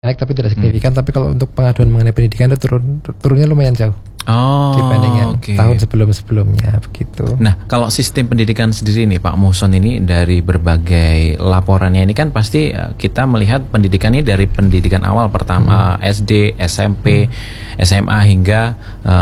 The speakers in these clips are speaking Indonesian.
naik tapi tidak signifikan. Tapi kalau untuk pengaduan mengenai pendidikan itu turunnya lumayan jauh dibanding yang tahun sebelum-sebelumnya begitu. Nah, kalau sistem pendidikan sendiri nih Pak Muhson, ini dari berbagai laporannya ini kan pasti kita melihat pendidikannya dari pendidikan awal pertama SD, SMP, SMA hingga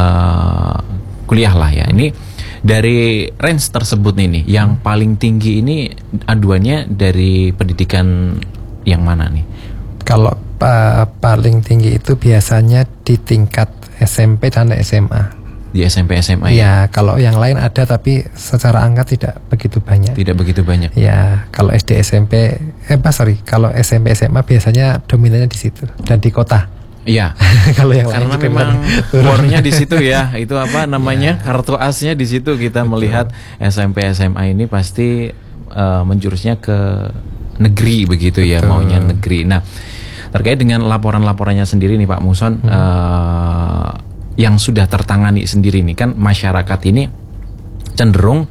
kuliah lah ya. Ini dari range tersebut nih yang paling tinggi ini aduannya dari pendidikan yang mana nih? Kalau paling tinggi itu biasanya di tingkat SMP dan SMA. Di SMP SMA ya? Kalau yang lain ada tapi secara angka tidak begitu banyak. Tidak begitu banyak. Ya, kalau SD SMP kalau SMP SMA biasanya dominannya di situ dan di kota. Iya. Kalau yang karena lain memang bornya di situ ya. Itu apa namanya? Kartu asnya di situ kita melihat SMP SMA ini pasti menjurusnya ke negeri begitu ya, maunya negeri. Nah, terkait dengan laporan-laporannya sendiri nih Pak Muhson, yang sudah tertangani sendiri nih kan masyarakat ini cenderung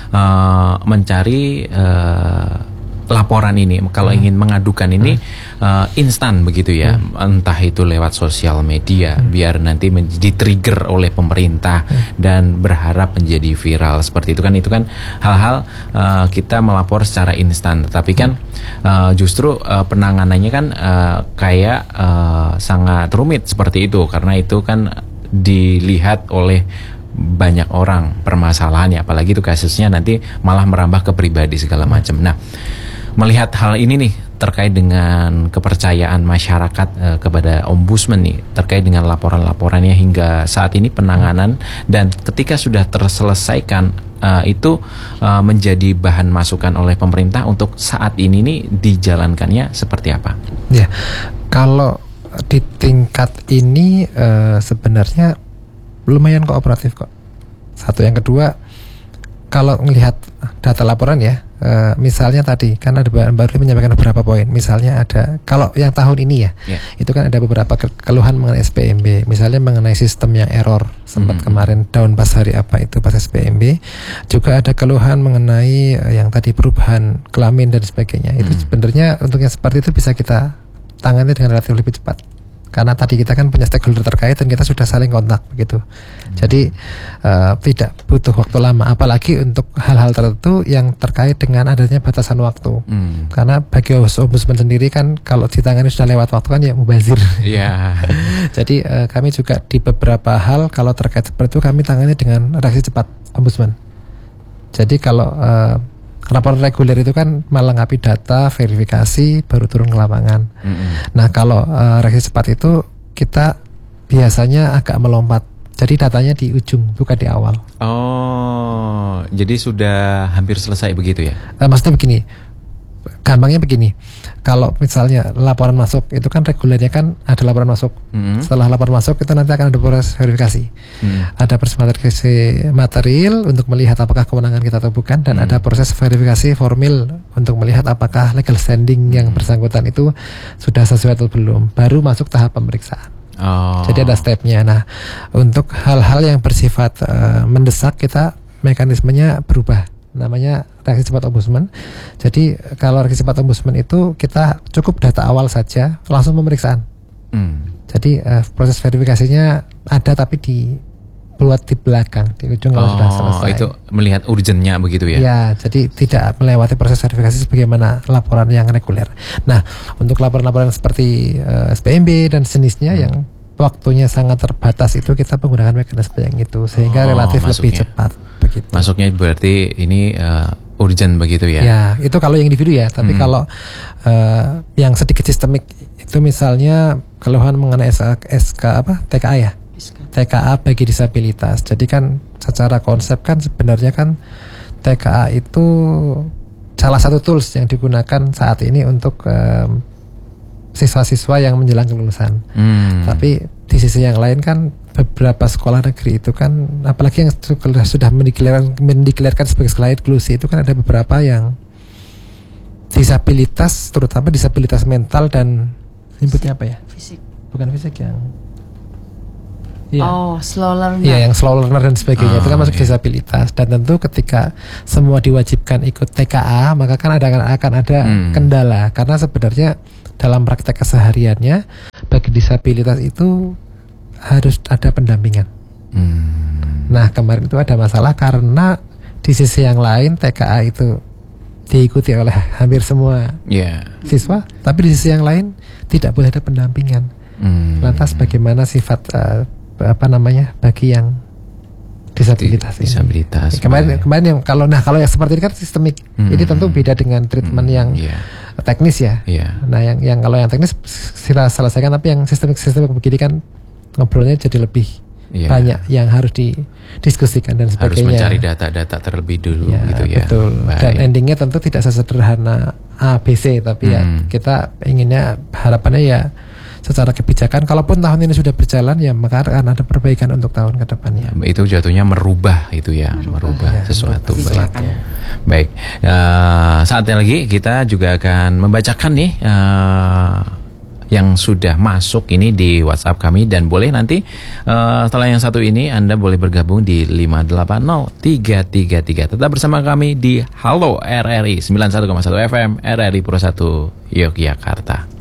mencari laporan ini kalau ingin mengadukan ini instan begitu ya, entah itu lewat sosial media biar nanti di-trigger oleh pemerintah dan berharap menjadi viral seperti itu kan hal-hal kita melapor secara instan, tetapi kan justru penanganannya kan kayak sangat rumit seperti itu karena itu kan dilihat oleh banyak orang permasalahannya, apalagi itu kasusnya nanti malah merambah ke pribadi segala macam. Nah, melihat hal ini nih terkait dengan kepercayaan masyarakat kepada ombudsman nih terkait dengan laporan-laporannya hingga saat ini penanganan dan ketika sudah terselesaikan itu menjadi bahan masukan oleh pemerintah untuk saat ini nih dijalankannya seperti apa? Ya, kalau di tingkat ini sebenarnya lumayan kooperatif kok. Satu, yang kedua, kalau melihat data laporan ya, misalnya tadi kan ada baru menyampaikan beberapa poin. Misalnya ada, kalau yang tahun ini ya, itu kan ada beberapa keluhan mengenai SPMB. Misalnya mengenai sistem yang error, sempat kemarin down pas hari apa itu pas SPMB. Juga ada keluhan mengenai yang tadi perubahan kelamin dan sebagainya. Itu sebenarnya untuk yang seperti itu bisa kita tangani dengan relatif lebih cepat. Karena tadi kita kan punya stakeholder terkait dan kita sudah saling kontak begitu. Jadi tidak butuh waktu lama, apalagi untuk hal-hal tertentu yang terkait dengan adanya batasan waktu. Karena bagi ombudsman sendiri kan kalau ditangani sudah lewat waktu kan ya mubazir. Jadi kami juga di beberapa hal kalau terkait seperti itu kami tangani dengan reaksi cepat ombudsman. Jadi kalau laporan reguler itu kan melengkapi data, verifikasi, baru turun ke lapangan. Nah, kalau reaksi cepat itu kita biasanya agak melompat. Jadi datanya di ujung, bukan di awal. Oh, jadi sudah hampir selesai begitu ya? Maksudnya begini, gampangnya begini. Kalau misalnya laporan masuk, itu kan regulernya kan ada laporan masuk. Setelah laporan masuk, itu nanti akan ada proses verifikasi. Ada proses verifikasi material untuk melihat apakah kewenangan kita atau bukan, dan ada proses verifikasi formil untuk melihat apakah legal standing yang bersangkutan itu sudah sesuai atau belum. Baru masuk tahap pemeriksaan. Jadi ada stepnya. Nah, untuk hal-hal yang bersifat mendesak, kita mekanismenya berubah. Namanya reaksi cepat ombudsman. Jadi kalau reaksi cepat ombudsman itu kita cukup data awal saja langsung pemeriksaan. Jadi proses verifikasinya ada tapi buat di belakang di ujung kalau sudah selesai. Itu melihat urgennya begitu ya? Ya, jadi tidak melewati proses verifikasi sebagaimana laporan yang reguler. Nah, untuk laporan-laporan seperti SPMB dan sejenisnya yang waktunya sangat terbatas itu kita menggunakan mekanisme yang itu sehingga relatif lebih cepat begitu. Masuknya berarti ini urgent begitu ya? Ya, itu kalau yang individu ya. Tapi kalau yang sedikit sistemik itu misalnya keluhan mengenai TKA ya? TKA bagi disabilitas. Jadi kan secara konsep kan sebenarnya kan TKA itu salah satu tools yang digunakan saat ini untuk siswa-siswa yang menjelang kelulusan. Tapi di sisi yang lain kan beberapa sekolah negeri itu kan, apalagi yang sudah mendeklarkan sebagai sekolah inklusi itu kan ada beberapa yang disabilitas, terutama disabilitas mental dan nyebutnya apa ya? Fisik. Bukan fisik, Ya. Oh, slow learner. Iya, yang slow learner dan sebagainya itu kan masuk iya. disabilitas. Dan tentu ketika semua diwajibkan ikut TKA, maka kan akan ada kendala karena sebenarnya dalam praktek kesehariannya bagi disabilitas itu harus ada pendampingan. Nah, kemarin itu ada masalah karena di sisi yang lain TKA itu diikuti oleh hampir semua siswa, tapi di sisi yang lain tidak boleh ada pendampingan. Lantas bagaimana sifat bagi yang disabilitas ini? Kemarin yang kalau yang seperti ini kan sistemik, ini tentu beda dengan treatment yang teknis ya. Nah, yang kalau yang teknis kita selesaikan, tapi yang sistemik begini kan ngobrolnya jadi lebih banyak yang harus didiskusikan dan sebagainya. Harus mencari data-data terlebih dulu gitu ya. Betul. Baik. Dan endingnya tentu tidak sesederhana A, B, C, tapi ya kita inginnya harapannya ya secara kebijakan, kalaupun tahun ini sudah berjalan ya maka akan ada perbaikan untuk tahun ke depannya. Itu jatuhnya merubah itu ya, merubah sesuatu. Baik. Saatnya lagi kita juga akan membacakan nih yang sudah masuk ini di WhatsApp kami, dan boleh nanti setelah yang satu ini Anda boleh bergabung di 580-333. Tetap bersama kami di Halo RRI 91,1 FM RRI Pro 1 Yogyakarta.